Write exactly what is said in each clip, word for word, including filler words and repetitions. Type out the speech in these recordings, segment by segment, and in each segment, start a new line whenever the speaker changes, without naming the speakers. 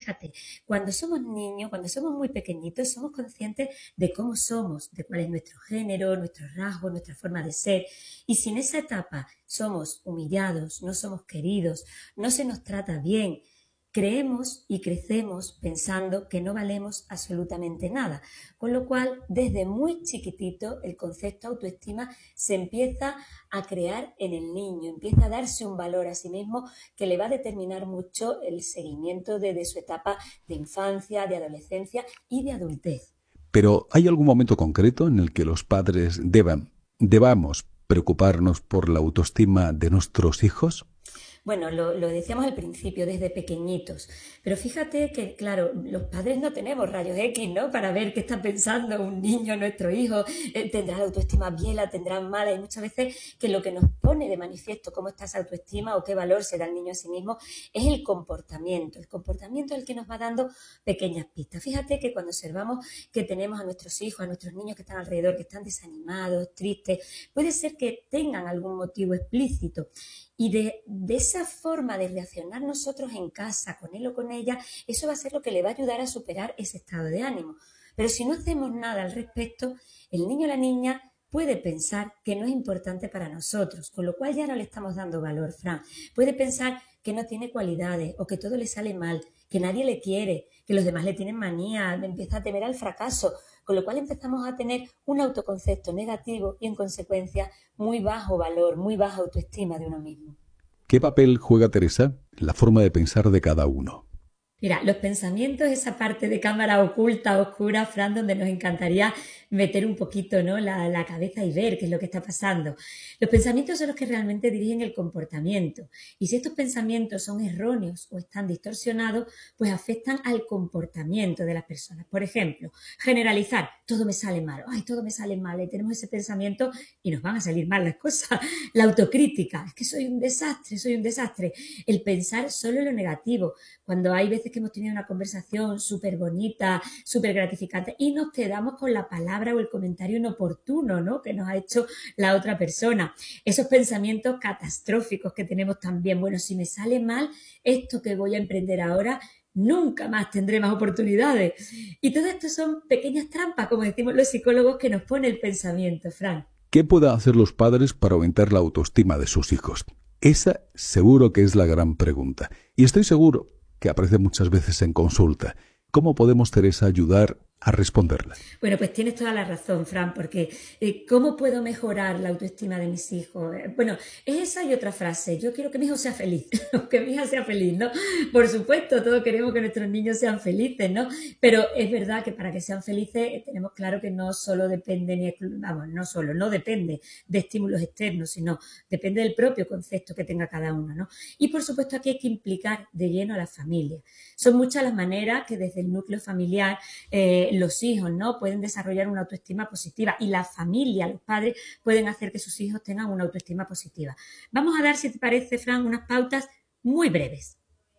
fíjate, cuando somos niños, cuando somos muy pequeñitos, somos conscientes de cómo somos, de cuál es nuestro género, nuestros rasgos, nuestra forma de ser. Y si en esa etapa somos humillados, no somos queridos, no se nos trata bien, creemos y crecemos pensando que no valemos absolutamente nada, con lo cual desde muy chiquitito el concepto autoestima se empieza a crear en el niño, empieza a darse un valor a sí mismo que le va a determinar mucho el seguimiento de, de su etapa de infancia, de adolescencia y de adultez.
Pero ¿hay algún momento concreto en el que los padres deban, debamos preocuparnos por la autoestima de nuestros hijos?
Bueno, lo, lo decíamos al principio, desde pequeñitos, pero fíjate que, claro, los padres no tenemos rayos X, ¿no? Para ver qué está pensando un niño, nuestro hijo, eh, tendrá la autoestima bien, la tendrá mala, y muchas veces que lo que nos pone de manifiesto cómo está esa autoestima o qué valor se da el niño a sí mismo es el comportamiento. El comportamiento es el que nos va dando pequeñas pistas. Fíjate que cuando observamos que tenemos a nuestros hijos, a nuestros niños que están alrededor, que están desanimados, tristes, puede ser que tengan algún motivo explícito. Y de, de esa forma de reaccionar nosotros en casa, con él o con ella, eso va a ser lo que le va a ayudar a superar ese estado de ánimo. Pero si no hacemos nada al respecto, el niño o la niña puede pensar que no es importante para nosotros, con lo cual ya no le estamos dando valor, Fran. Puede pensar que no tiene cualidades o que todo le sale mal, que nadie le quiere, que los demás le tienen manía, empieza a temer al fracaso, con lo cual empezamos a tener un autoconcepto negativo y en consecuencia muy bajo valor, muy baja autoestima de uno mismo.
¿Qué papel juega, Teresa, en la forma de pensar de cada uno?
Mira, los pensamientos, esa parte de cámara oculta, oscura, Fran, donde nos encantaría meter un poquito, ¿no? la, la cabeza y ver qué es lo que está pasando. Los pensamientos son los que realmente dirigen el comportamiento. Y si estos pensamientos son erróneos o están distorsionados, pues afectan al comportamiento de las personas. Por ejemplo, generalizar, todo me sale mal, ay, todo me sale mal, y tenemos ese pensamiento y nos van a salir mal las cosas. La autocrítica, es que soy un desastre, soy un desastre. El pensar solo en lo negativo, cuando hay veces que hemos tenido una conversación súper bonita, súper gratificante y nos quedamos con la palabra o el comentario inoportuno, ¿no? Que nos ha hecho la otra persona. Esos pensamientos catastróficos que tenemos también. Bueno, si me sale mal esto que voy a emprender ahora, nunca más tendré más oportunidades. Y todo esto son pequeñas trampas, como decimos los psicólogos, que nos pone el pensamiento, Fran.
¿Qué pueden hacer los padres para aumentar la autoestima de sus hijos? Esa seguro que es la gran pregunta. Y estoy seguro que aparece muchas veces en consulta. ¿Cómo podemos, Teresa, ayudar a responderla?
Bueno, pues tienes toda la razón, Fran, porque eh, ¿cómo puedo mejorar la autoestima de mis hijos? Eh, bueno, es esa y otra frase. Yo quiero que mi hijo sea feliz, que mi hija sea feliz, ¿no? Por supuesto, todos queremos que nuestros niños sean felices, ¿no? Pero es verdad que para que sean felices eh, tenemos claro que no solo depende, ni vamos, no solo, no depende de estímulos externos, sino depende del propio concepto que tenga cada uno, ¿no? Y por supuesto aquí hay que implicar de lleno a la familia. Son muchas las maneras que desde el núcleo familiar eh, los hijos, ¿no? Pueden desarrollar una autoestima positiva y la familia, los padres, pueden hacer que sus hijos tengan una autoestima positiva. Vamos a dar, si te parece, Fran, unas pautas muy breves.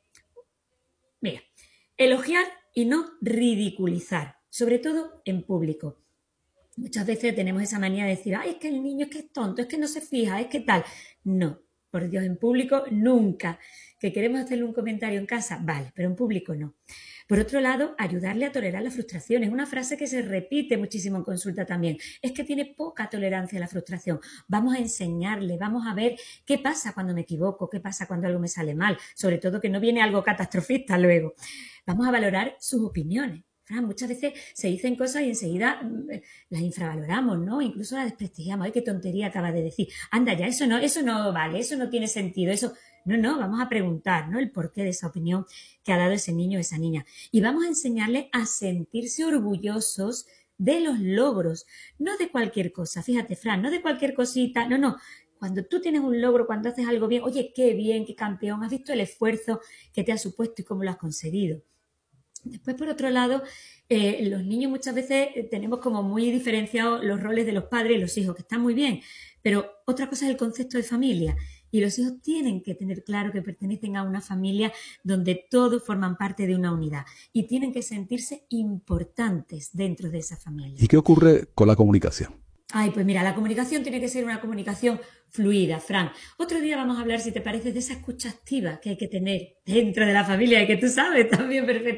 Mira, elogiar y no ridiculizar, sobre todo en público. Muchas veces tenemos esa manía de decir, ay, es que el niño es que es tonto, es que no se fija, es que tal. No, por Dios, en público nunca. ¿Que queremos hacerle un comentario en casa? Vale, pero en público no. Por otro lado, ayudarle a tolerar la frustración. Es una frase que se repite muchísimo en consulta también. Es que tiene poca tolerancia a la frustración. Vamos a enseñarle, vamos a ver qué pasa cuando me equivoco, qué pasa cuando algo me sale mal. Sobre todo que no viene algo catastrofista luego. Vamos a valorar sus opiniones. Muchas veces se dicen cosas y enseguida las infravaloramos, ¿no? Incluso las desprestigiamos. ¡Ay, qué tontería acaba de decir! Anda ya, eso no, eso no vale, eso no tiene sentido, eso... No, no, vamos a preguntar, ¿no? El porqué de esa opinión que ha dado ese niño o esa niña. Y vamos a enseñarles a sentirse orgullosos de los logros, no de cualquier cosa. Fíjate, Fran, no de cualquier cosita, no, no. Cuando tú tienes un logro, cuando haces algo bien, oye, qué bien, qué campeón, has visto el esfuerzo que te ha supuesto y cómo lo has conseguido. Después, por otro lado, eh, los niños muchas veces tenemos como muy diferenciados los roles de los padres y los hijos, que están muy bien, pero otra cosa es el concepto de familia. Y los hijos tienen que tener claro que pertenecen a una familia donde todos forman parte de una unidad y tienen que sentirse importantes dentro de esa familia.
¿Y qué ocurre con la comunicación?
Ay, pues mira, la comunicación tiene que ser una comunicación fluida, Fran. Otro día vamos a hablar, si te parece, de esa escucha activa que hay que tener dentro de la familia y que tú sabes también perfectamente.